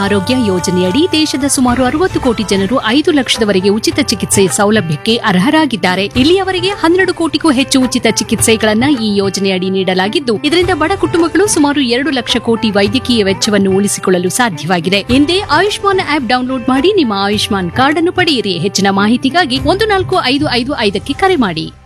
ಆರೋಗ್ಯ ಯೋಜನೆಯಡಿ ದೇಶದ ಸುಮಾರು 60 ಕೋಟಿ ಜನರು 5 ಲಕ್ಷದವರೆಗೆ ಉಚಿತ ಚಿಕಿತ್ಸೆ ಸೌಲಭ್ಯಕ್ಕೆ ಅರ್ಹರಾಗಿದ್ದಾರೆ. ಇಲ್ಲಿಯವರೆಗೆ 12 ಕೋಟಿಗೂ ಹೆಚ್ಚು ಉಚಿತ ಚಿಕಿತ್ಸೆಗಳನ್ನ ಈ ಯೋಜನೆಯಡಿ ನೀಡಲಾಗಿದ್ದು, ಇದರಿಂದ ಬಡ ಕುಟುಂಬಗಳು ಸುಮಾರು 2 ಲಕ್ಷ ಕೋಟಿ ವೈದ್ಯಕೀಯ ವೆಚ್ಚವನ್ನು ಉಳಿಸಿಕೊಳ್ಳಲು ಸಾಧ್ಯವಾಗಿದೆ. ಹಿಂದೆ ಆಯುಷ್ಮಾನ್ ಆಪ್ ಡೌನ್ಲೋಡ್ ಮಾಡಿ ನಿಮ್ಮ ಆಯುಷ್ಮಾನ್ ಕಾರ್ಡ್ ಅನ್ನು ಪಡೆಯಿರಿ. ಹೆಚ್ಚಿನ ಮಾಹಿತಿಗಾಗಿ 1455 ಕರೆ ಮಾಡಿ.